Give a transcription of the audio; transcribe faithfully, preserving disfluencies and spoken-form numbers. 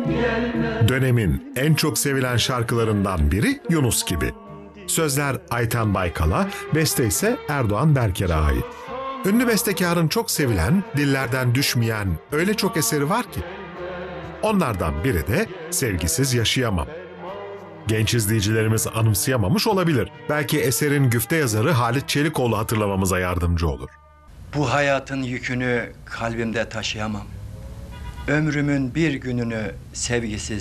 Dönemin en çok sevilen şarkılarından biri Yunus Gibi. Sözler Ayten Baykal'a, beste ise Erdoğan Berker'e ait. Ünlü bestekarın çok sevilen, dillerden düşmeyen öyle çok eseri var ki. Onlardan biri de Sevgisiz Yaşayamam. Genç izleyicilerimiz anımsayamamış olabilir. Belki eserin güfte yazarı Halit Çelikoğlu hatırlamamıza yardımcı olur. Bu hayatın yükünü kalbimde taşıyamam. Ömrümün bir gününü sevgisiz